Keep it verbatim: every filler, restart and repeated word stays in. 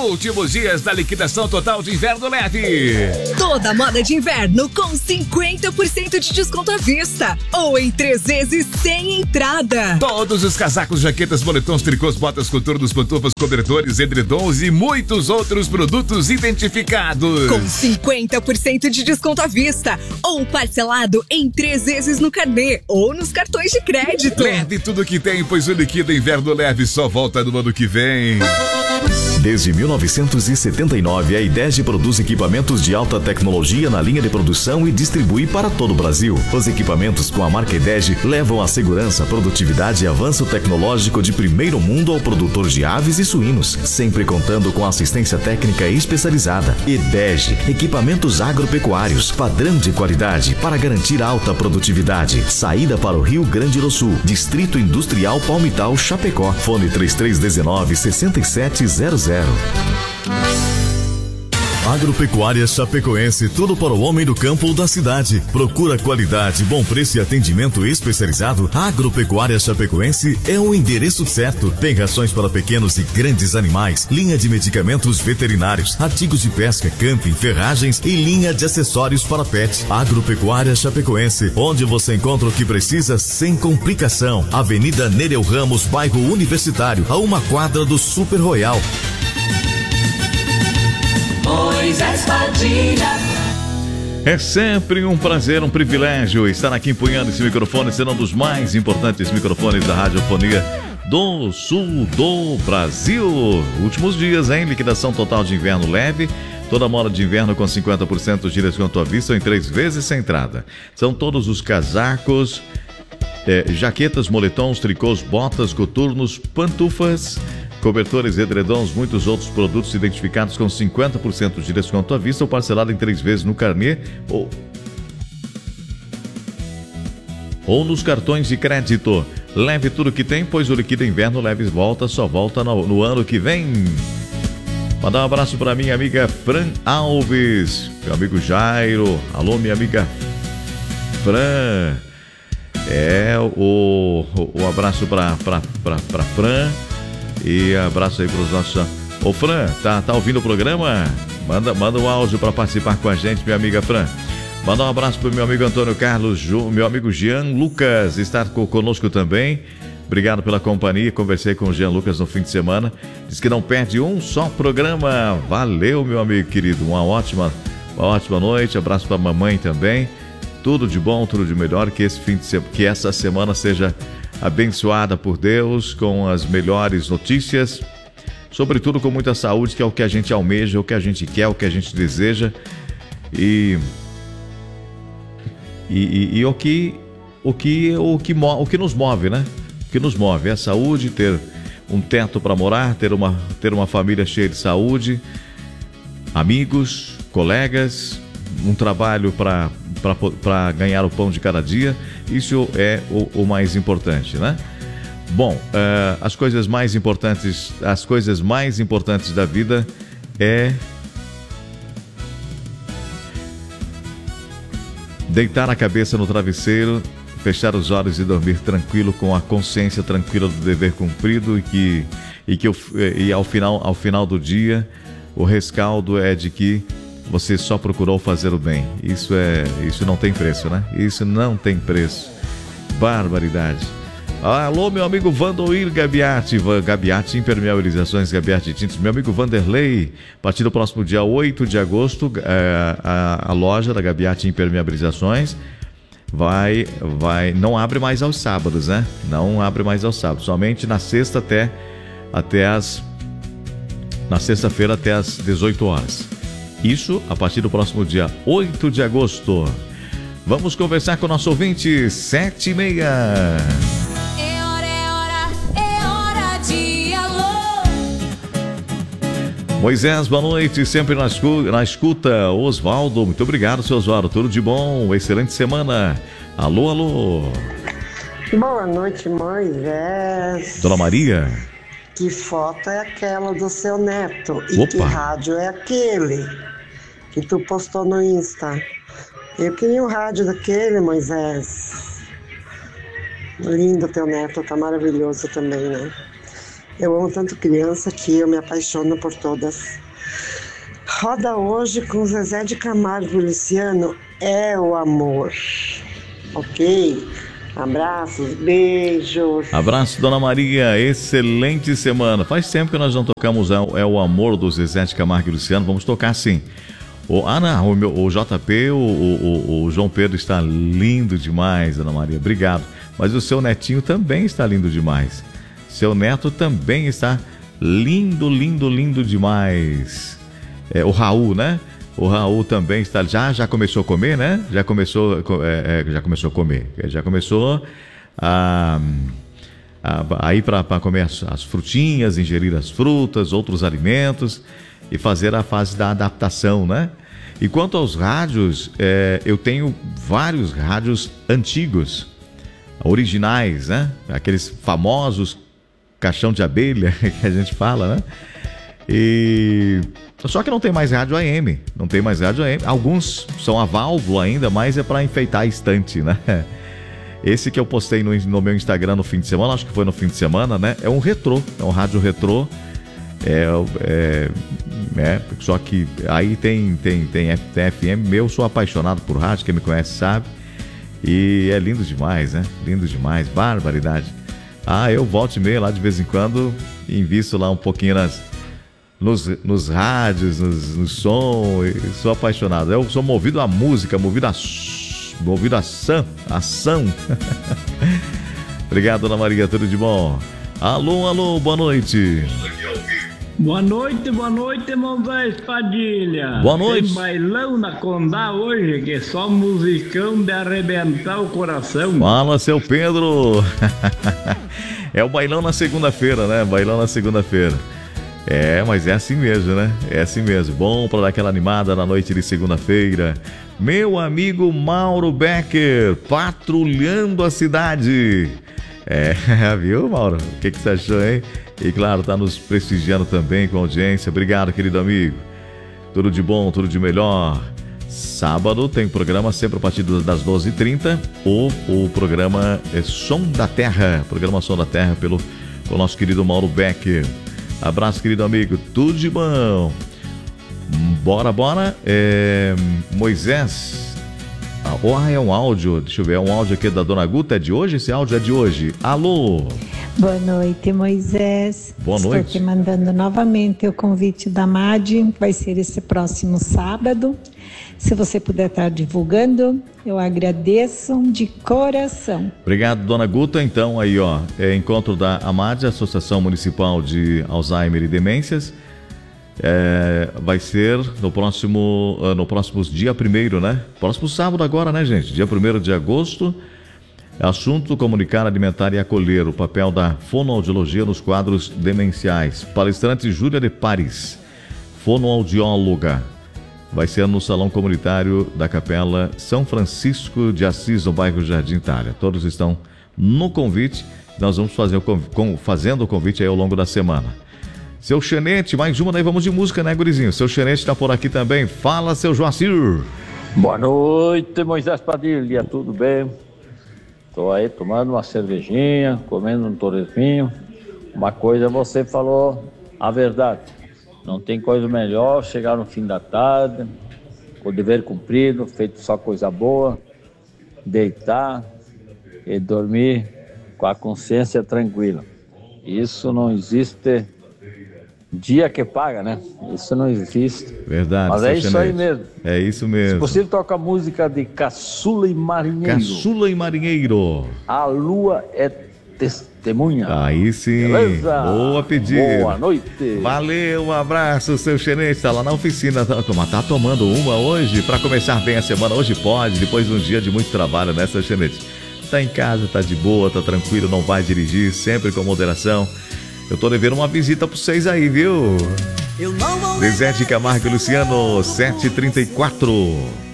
Últimos dias da liquidação total de inverno leve. Toda moda de inverno com cinquenta por cento de desconto à vista. Ou em três vezes sem entrada. Todos os casacos, jaquetas, moletons, tricôs, botas, coturnos, pantufas, cobertores, edredons e muitos outros produtos identificados. Com cinquenta por cento de desconto à vista. Ou parcelado em três vezes no carnê ou nos cartões de crédito. Leve tudo que tem, pois o Liquida Inverno Leve só volta no ano que vem. Desde mil novecentos e setenta e nove, a Idege produz equipamentos de alta tecnologia na linha de produção e distribui para todo o Brasil. Os equipamentos com a marca Idege levam a segurança, produtividade e avanço tecnológico de primeiro mundo ao produtor de aves e suínos, sempre contando com assistência técnica especializada. Idege, equipamentos agropecuários, padrão de qualidade para garantir alta produtividade. Saída para o Rio Grande do Sul, Distrito Industrial Palmital, Chapecó. Fone três três um nove, seis sete zero zero. Agropecuária Chapecoense, tudo para o homem do campo ou da cidade. Procura qualidade, bom preço e atendimento especializado. Agropecuária Chapecoense é o endereço certo. Tem rações para pequenos e grandes animais, linha de medicamentos veterinários, artigos de pesca, camping, ferragens e linha de acessórios para pet. Agropecuária Chapecoense, onde você encontra o que precisa sem complicação. Avenida Nereu Ramos, bairro Universitário, a uma quadra do Super Royal. Moisés Padilha. É sempre um prazer, um privilégio estar aqui empunhando esse microfone, sendo um dos mais importantes microfones da radiofonia do sul do Brasil. Últimos dias, hein? Liquidação total de inverno leve. Toda moda de inverno com cinquenta por cento de desconto à vista em três vezes sem entrada. São todos os casacos, é, jaquetas, moletons, tricôs, botas, coturnos, pantufas, cobertores, edredons, muitos outros produtos identificados com cinquenta por cento de desconto à vista ou parcelado em três vezes no carnê ou, ou nos cartões de crédito. Leve tudo que tem, pois o Liquida Inverno Leve volta, só volta no, no ano que vem. Mandar um abraço para minha amiga Fran Alves, meu amigo Jairo, alô minha amiga Fran. É, o, o, o abraço para para Fran. E abraço aí para os nossos... Ô Fran, tá, tá ouvindo o programa? Manda, manda um áudio para participar com a gente, minha amiga Fran. Manda um abraço para o meu amigo Antônio Carlos, meu amigo Jean Lucas, está conosco também. Obrigado pela companhia, conversei com o Jean Lucas no fim de semana. Diz que não perde um só programa. Valeu, meu amigo querido, uma ótima, uma ótima noite. Abraço para a mamãe também. Tudo de bom, tudo de melhor, que, esse fim de se... que essa semana seja abençoada por Deus, com as melhores notícias, sobretudo com muita saúde, que é o que a gente almeja, o que a gente quer, o que a gente deseja, e e, e, e o que o que o que o que nos move, né? O que nos move é a saúde, ter um teto para morar, ter uma ter uma família cheia de saúde, amigos, colegas, um trabalho para para ganhar o pão de cada dia. Isso é o, o mais importante, né? Bom, uh, as coisas mais importantes, as coisas mais importantes da vida é deitar a cabeça no travesseiro, fechar os olhos e dormir tranquilo, com a consciência tranquila do dever cumprido, e que, e que e ao final, ao final do dia, o rescaldo é de que você só procurou fazer o bem. Isso é, isso não tem preço, né? Isso não tem preço. Barbaridade. Alô, meu amigo Vandoir Gabiati, Gabiati Impermeabilizações, Gabiati Tintes. Meu amigo Vanderlei, a partir do próximo dia oito de agosto, é, a, a loja da Gabiati Impermeabilizações vai, vai, não abre mais aos sábados, né? Não abre mais aos sábados, somente na sexta até, até as, na sexta-feira até as dezoito horas. Isso a partir do próximo dia oito de agosto. Vamos conversar com o nosso ouvinte, sete e meia. É hora, é hora, é hora de alô. Moisés, boa noite, sempre na escuta, na escuta. Osvaldo, muito obrigado, seu Osvaldo. Tudo de bom, excelente semana. Alô, alô. Boa noite, Moisés. Dona Maria. Que foto é aquela do seu neto? E Opa. que rádio é aquele que tu postou no Insta? Eu queria o rádio daquele, Moisés. Lindo teu neto, tá maravilhoso também, né? Eu amo tanto criança que eu me apaixono por todas. Roda hoje com Zezé de Camargo e Luciano, É o Amor. Ok? Abraços, beijos. Abraço, Dona Maria, excelente semana. Faz tempo que nós não tocamos É o Amor do Zezé de Camargo e Luciano, vamos tocar sim. O, ah, não, o, meu, o J P, o, o, o João Pedro está lindo demais, Dona Maria, obrigado. Mas o seu netinho também está lindo demais. Seu neto também está lindo, lindo, lindo demais. É, o Raul, né? O Raul também está, já, já começou a comer, né? Já começou, é, é, já começou a comer. Já começou a, a, a ir para comer as, as frutinhas, ingerir as frutas, outros alimentos e fazer a fase da adaptação, né? E quanto aos rádios, é, eu tenho vários rádios antigos, originais, né? Aqueles famosos caixão de abelha que a gente fala, né? E... Só que não tem mais rádio A M, não tem mais rádio A M. Alguns são a válvula ainda, mas é para enfeitar a estante, né? Esse que eu postei no, no meu Instagram no fim de semana, acho que foi no fim de semana, né? É um retrô, é um rádio retrô. É, é, é, só que aí tem, tem, tem, tem F M. Eu sou apaixonado por rádio, quem me conhece sabe. E é lindo demais, né? Lindo demais, barbaridade. Ah, eu volto e meia lá de vez em quando, invisto lá um pouquinho nas... Nos, nos rádios, nos, no som, sou apaixonado. Eu sou movido à música, movido a movido a ação, ação. Obrigado, Dona Maria, tudo de bom? Alô, alô, boa noite. Boa noite, boa noite, Moisés Padilha. Boa noite. Tem bailão na Condá hoje, que é só musicão de arrebentar o coração. Fala, seu Pedro. É o bailão na segunda-feira, né? Bailão na segunda-feira. É, mas é assim mesmo, né? É assim mesmo. Bom para dar aquela animada na noite de segunda-feira. Meu amigo Mauro Becker, patrulhando a cidade. É, viu, Mauro? O que, que você achou, hein? E claro, tá nos prestigiando também com a audiência. Obrigado, querido amigo. Tudo de bom, tudo de melhor. Sábado tem programa sempre a partir das doze e trinta. O, o programa é Som da Terra. Programa Som da Terra pelo, pelo nosso querido Mauro Becker. Abraço, querido amigo, tudo de bom. Bora, bora. É... Moisés. Ah, é um áudio. Deixa eu ver, é um áudio aqui da Dona Guta. É de hoje? Esse áudio é de hoje. Alô? Boa noite, Moisés. Boa Estou noite. aqui mandando novamente o convite da M A D. Vai ser esse próximo sábado. Se você puder estar divulgando, eu agradeço de coração. Obrigado, Dona Guta. Então, aí, ó, é encontro da AMAD, Associação Municipal de Alzheimer e Demências. É, vai ser no próximo, no próximos dia primeiro, né? Próximo sábado agora, né, gente? Dia primeiro de agosto. Assunto: comunicar, alimentar e acolher. O papel da fonoaudiologia nos quadros demenciais. Palestrante Júlia de Pares, fonoaudióloga. Vai ser no Salão Comunitário da Capela São Francisco de Assis, no bairro Jardim Itália. Todos estão no convite. Nós vamos fazer o conv... fazendo o convite aí ao longo da semana. Seu Xenete, mais uma, daí vamos de música, né, gurizinho? Seu Xenete está por aqui também. Fala, seu Joacir. Boa noite, Moisés Padilha, tudo bem? Estou aí tomando uma cervejinha, comendo um torresminho. Uma coisa você falou a verdade. Não tem coisa melhor chegar no fim da tarde, com o dever cumprido, feito só coisa boa, deitar e dormir com a consciência tranquila. Isso não existe dia que paga, né? Isso não existe. Verdade. Mas é isso aí mesmo. É isso mesmo. Se possível, toca a música de Caçula e Marinheiro. Caçula e Marinheiro. A lua é testemunha. Aí sim. Beleza? Boa pedida. Boa noite. Valeu, um abraço, seu Xenete. Tá lá na oficina. Tá, tá tomando uma hoje para começar bem a semana. Hoje pode, depois de um dia de muito trabalho, né, seu Xenete? Tá em casa, tá de boa, tá tranquilo, não vai dirigir, sempre com moderação. Eu tô devendo uma visita pra vocês aí, viu? Zezé de Camargo e Luciano, sete e trinta e quatro.